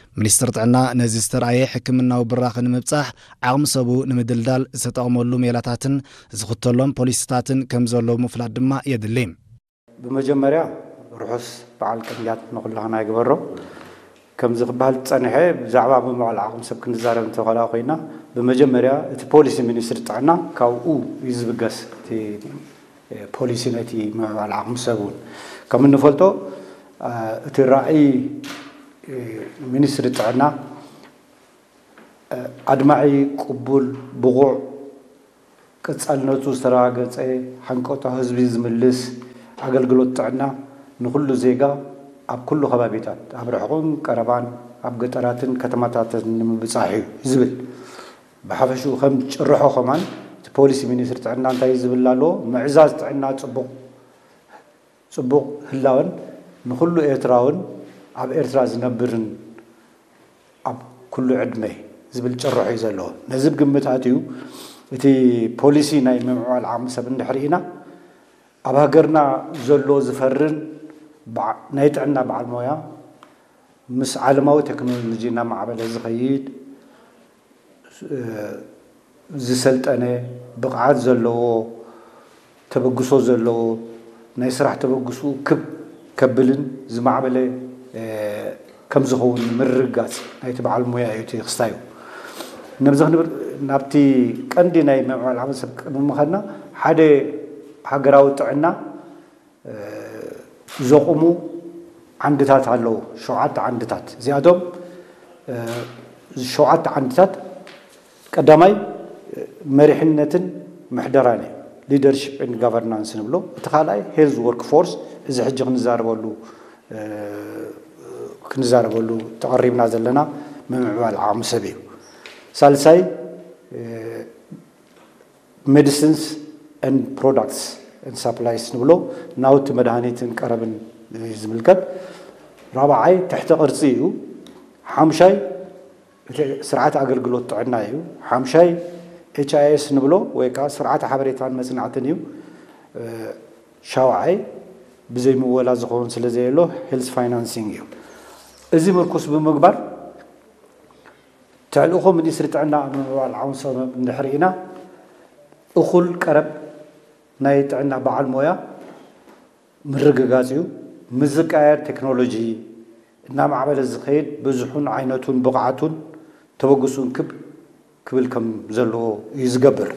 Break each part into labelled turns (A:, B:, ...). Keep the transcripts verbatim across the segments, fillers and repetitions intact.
A: ሚኒስትር ጥዕና ነዚ ዝተርኣየ ሕክምናዊ ብራኽ ንምብጻሕ ዓቕሚ ሰቡ ንምድልዳል ዝተጠቕመሉ ሜላታትን ዝኽተሎም ፖሊስታትን ከም ዘለዉ ምፍላጥ ድማ የድሊ
B: ብመጀመርያ ርሑስ በዓል ቀንያት ንኹላህና ይግበሮ ከም ዝኽባል ጸንሐ ብዛዕባ ብምዕባል ዓቕሚ ሰብ ክንዛረብ እንተኾላ ኮይና ብመጀመርያ እቲ ፖሊሲ ሚኒስትር ጥዕና ካብኡ ይዝብገስ እቲ ፖሊሲ ነቲ ምዕባል ዓቕሚ ሰብ ከም እንፈልጦ እቲ ራእይ ሚኒስትር ጥዕና ኣድማዒ ቅቡል ብቑዕ ቅጻልነቱ ዝተረጋገጸ ሓንቆታ ህዝቢ ዝምልስ ኣገልግሎት ጥዕና ንኹሉ ዜጋ ኣብ ኩሉ ከባቢታት ኣብ ርሑቕን ቀረባን ኣብ ገጠራትን ከተማታትን ንምብጻሕ እዩ ዝብል ብሓፈሽኡ ከም ጭርሖ ኸማን እቲ ፖሊሲ ሚኒስትር ጥዕና እንታይ ዝብል ኣለዎ ምዕዛዝ ጥዕና ጽቡቕ ጽቡቕ ህላወን ንኹሉ ኤርትራውን ኣብ ኤርትራ ዝነብርን ኣብ ኩሉ ዕድመ ዝብል ጭርሖ እዩ ዘለዎ ነዚ ብግምታት እዩ እቲ ፖሊሲ ናይ ምምዕባል ዓቕሚ ሰብ እንድሕሪኢና ኣብ ሃገርና ዘሎ ዝፈርን ናይ ጥዕና በዓል ሞያ ምስ ዓለማዊ ቴክኖሎጂ እናማዕበለ ዝኸይድ ዝሰልጠነ ብቕዓት ዘለዎ ተበግሶ ዘለዎ ናይ ስራሕ ተበግሱ ክብ ከብልን ዝማዕበለ ከም ዝኸውን ምርጋጽ ናይቲ በዓል ሞያ እዩ እቲ ክስታዩ ነብዚ ክንብል ናብቲ ቀንዲ ናይ ምዕባል ዓቕሚ ሰብ ንምኸድና ሓደ ሃገራዊ ጥዕና ዘቑሙ ዓንድታት ኣለዉ ሸውዓተ ዓንድታት እዚኣቶም ሸውዓተ ዓንድታት ቀዳማይ መሪሕነትን ምሕደራን እዩ ሊደርሺፕ ኤንድ ጋቨርናንስ ንብሎ እቲ ካልኣይ ሄልዝ ወርክ ፎርስ እዚ ሕጂ ክንዛረበሉ ክንዛረበሉ ተቐሪብና ዘለና ምምዕባል ዓቕሚ ሰብ እዩ ሳልሳይ ሜዲሲንስ ኤንድ ፕሮዳክትስ ኤንድ ሳፕላይስ ንብሎ ናውቲ መድሃኒትን ቀረብን ዝምልከት ራብዓይ ትሕቲ ቅርፂ እዩ ሓምሻይ ስርዓት ኣገልግሎት ጥዕና እዩ ሓምሻይ ኤች ኣይ ኤስ ንብሎ ወይ ከዓ ስርዓት ሓበሬታን መጽናዕትን እዩ ሻውዓይ ብዘይ ምወላ ዝኸውን ስለ ዘየሎ ሄልስ ፋይናንሲንግ እዩ እዚ ምርኩስ ብምግባር ተልእኾ ሚኒስትሪ ጥዕና ምምዕባል ዓቕሚ ሰብ እንድሕሪኢና እኹል ቀረብ ናይ ጥዕና በዓል ሞያ ምርግጋጽ እዩ ምዝቃየር ቴክኖሎጂ እናማዕበለ ዝኸይድ ብዙሑን ዓይነቱን ብቕዓቱን ተበግሱን ክብ ክብል ከም ዘለዎ እዩ ዝገብር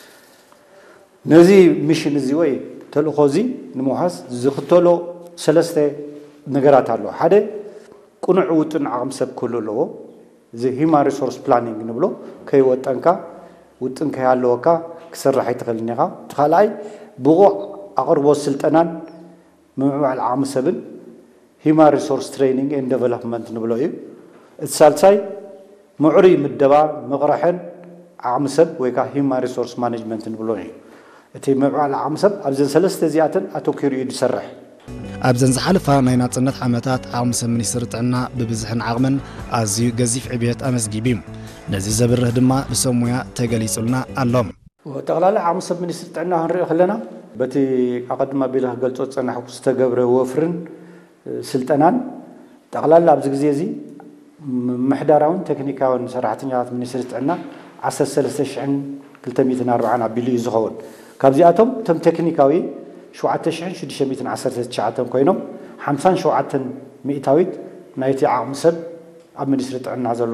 B: ነዚ ሚሽን እዚ ወይ ተልእኾ እዚ ንምውሓስ ዝኽተሎ ሰለስተ ነገራት ኣለዎ ሓደ ቁኑዕ ውጥን ዓቕሚ ሰብ ክህሉ ኣለዎ እዚ ሂውማን ሪሶርስ ፕላኒንግ ንብሎ ከይወጠንካ ውጥን ከይሃለወካ ክስራሕ ኣይትኽእልን ኢኻ እቲ ካልኣይ ብቑዕ ኣቕርቦት ስልጠናን ምምዕባል ዓቕሚ ሰብን ሂውማን ሪሶርስ ትሬኒንግ ኤንድ ዴቨሎፕመንት ንብሎ እዩ እቲ ሳልሳይ ምዕሩይ ምደባ ምቕራሕን ዓቕሚ ሰብ ወይ ከዓ ሂውማን ሪሶርስ ማኔጅመንት ንብሎ እዩ እቲ ምምዕባል ዓቕሚ ሰብ ኣብዘን ሰለስተ እዚኣተን ኣተኪሩ እዩ ዝሰርሕ
A: ኣብዘን ዝሓለፋ ናይ ናጽነት ዓመታት ዓቕሚ ሰብ ሚኒስትሪ ጥዕና ብብዝሕን ዓቕምን ኣዝዩ ገዚፍ ዕብየት ኣመስጊቡ እዩ ነዚ ዘብርህ ድማ ብሰብ ሞያ ተገሊጹልና ኣሎም
B: ጠቕላላ ዓቕሚ ሰብ ሚኒስትሪ ጥዕና ክንሪኦ ከለና በቲ ኣቐድማ ኣቢለ ክገልጾ ዝጸናሕኩ ዝተገብረ ወፍርን ስልጠናን ጠቕላላ ኣብዚ ግዜ እዚ ምሕዳራውን ቴክኒካውን ሰራሕተኛታት ሚኒስትሪ ጥዕና ዓሰርተ ሰለስተ ሽሕን ክልተ ሚእትን ኣርባዓን ኣቢሉ እዩ ዝኸውን ካብዚኣቶም እቶም ቴክኒካዊ ሸውዓተ ሽሕን ሽዱሽተ ሚእትን ዓሰርተ ትሽዓተ ኮይኖም ሓምሳን ሸውዓተን ሚእታዊት ናይቲ ዓቕሚ ሰብ ኣብ ሚኒስትሪ ጥዕና ዘሎ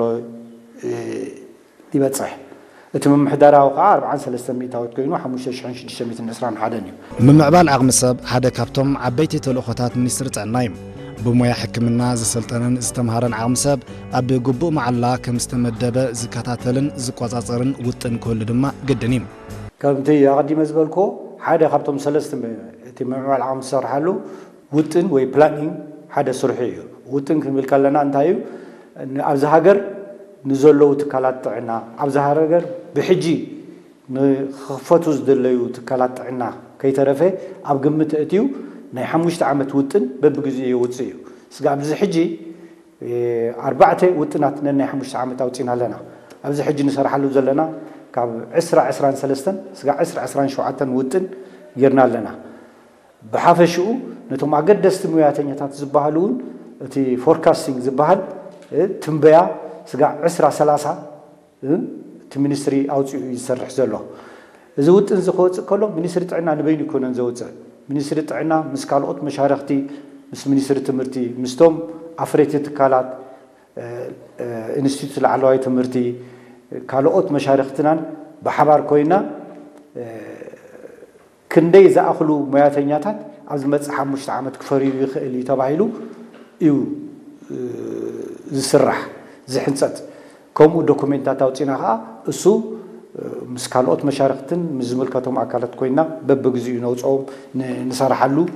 B: ይበጽሕ እቲ ምምሕዳራዊ ከዓ ኣርባዓን ሰለስተ ሚእታዊት ኮይኑ ሓሙሽተ ሽሕን ሽዱሽተ ሚእትን ዕስራን ሓደን እዩ
A: ምምዕባል ዓቕሚ ሰብ ሓደ ካብቶም ዓበይቲ ተልእኾታት ሚኒስትሪ ጥዕና እዩ ብሞያ ሕክምና ዝሰልጠንን ዝተምሃረን ዓቕሚ ሰብ ኣብ ግቡእ መዓላ ከም ዝተመደበ ዝከታተልን ዝቆጻጸርን ውጥን ክህሉ ድማ ግድን እዩ
B: ከምቲ ኣቐዲመ ዝበልኮ ሓደ ካብቶም ሰለስተ እቲ ምምዕባል ዓቕሚ ዝሰርሓሉ ውጥን ወይ ፕላኒንግ ሓደ ስርሑ እዩ ውጥን ክንብል ከለና እንታይ እዩ ኣብዚ ሃገር ንዘለዉ ትካላት ጥዕና ኣብዚ ሃገር ብሕጂ ንኽኽፈቱ ዝደለዩ ትካላት ጥዕና ከይተረፈ ኣብ ግምት እትዩ ናይ ሓሙሽተ ዓመት ውጥን በብግዜኡ ይውፅእ እዩ ስጋ ኣብዚ ሕጂ ኣርባዕተ ውጥናት ነናይ ሓሙሽተ ዓመት ኣውፂና ኣለና ኣብዚ ሕጂ ንሰርሓሉ ዘለና ካብ ዕስራ ዕስራን ሰለስተን ስጋ ዕስራ ዕስራን ሸውዓተን ውጥን ጌርና ኣለና ብሓፈሽኡ ነቶም ኣገደስቲ ሙያተኛታት ዝበሃሉ እውን እቲ ፎርካስቲንግ ዝበሃል ትንበያ ስጋዕ عشرة ثلاثين እቲ ሚኒስትሪ ኣውፅኡ ይሰርሕ ዘሎ እዚ ውጥን ዝኸወፅእ ከሎ ሚኒስትሪ ጥዕና ንበይኑ ይኮነን ዘውፅእ ሚኒስትሪ ጥዕና ምስ ካልኦት መሻርክቲ ምስ ሚኒስትሪ ትምህርቲ ምስቶም ኣፍሬት ትካላት ኢንስቲትዩት ላዕለዋይ ትምህርቲ ካልኦት መሻርክትናን ብሓባር ኮይና ክንደይ ዝኣኽሉ ሞያተኛታት ኣብ ዝመጽእ ሓሙሽተ ዓመት ክፈርዩ ይኽእል ተባሂሉ እዩ ዝስራሕ ዝሕንጸት ከምኡ ዶኩሜንታት ኣውፂና ከዓ እሱ ምስ ካልኦት መሻርክትን ምስ ዝምልከቶም ኣካላት ኮይና በብግዚኡ ነውፅኦም ንሰርሓሉ